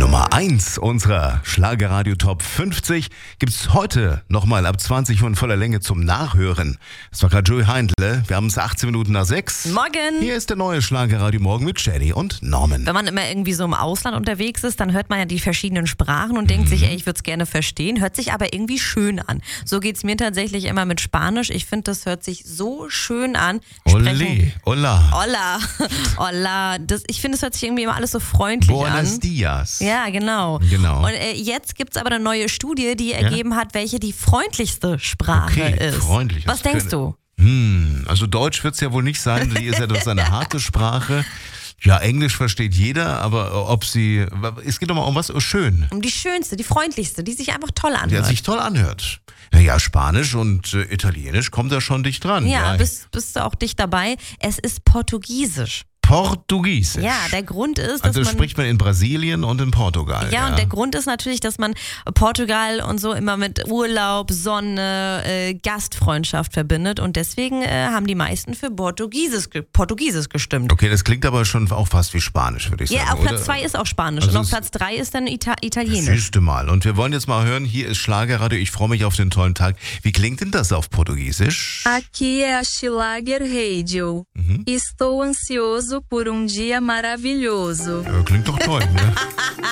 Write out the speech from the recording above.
Nummer 1 unserer Schlagerradio Top 50 gibt's heute nochmal ab 20 Uhr in voller Länge zum Nachhören. Das war gerade Joey Heindle. Wir haben es 18 Minuten nach 6. Morgen. Hier ist der neue Schlagerradio Morgen mit Shady und Norman. Wenn man immer irgendwie so im Ausland unterwegs ist, dann hört man ja die verschiedenen Sprachen und denkt sich, ey, ich würde es gerne verstehen, hört sich aber irgendwie schön an. So geht's mir tatsächlich immer mit Spanisch. Ich finde, das hört sich so schön an. Olé, hola. Hola, hola. Ich finde, es hört sich irgendwie immer alles so freundlich Buenos an. dias. Ja, genau. Und jetzt gibt es aber eine neue Studie, die ergeben hat, welche die freundlichste Sprache ist. Freundlich. Was denkst du? Also Deutsch wird es ja wohl nicht sein, die ist ja doch eine harte Sprache. Ja, Englisch versteht jeder, aber es geht doch mal um was schön. Um die schönste, die freundlichste, die sich einfach toll anhört. Der sich toll anhört. Naja, Spanisch und Italienisch kommt da schon dicht dran. Ja, bist du auch dicht dabei. Es ist Portugiesisch. Portugiesisch. Ja, der Grund ist, dass also spricht man in Brasilien und in Portugal. Ja, und der Grund ist natürlich, dass man Portugal und so immer mit Urlaub, Sonne, Gastfreundschaft verbindet und deswegen haben die meisten für Portugiesisch gestimmt. Okay, das klingt aber schon auch fast wie Spanisch, würde ich sagen. Ja, auf Platz 2 ist auch Spanisch und auf Platz 3 ist dann Italienisch. Siehste mal. Und wir wollen jetzt mal hören, hier ist Schlagerradio, ich freue mich auf den tollen Tag. Wie klingt denn das auf Portugiesisch? Aqui é a Schlager Radio. Estou ansioso por dia maravilhoso. Ja, klingt doch toll, ne?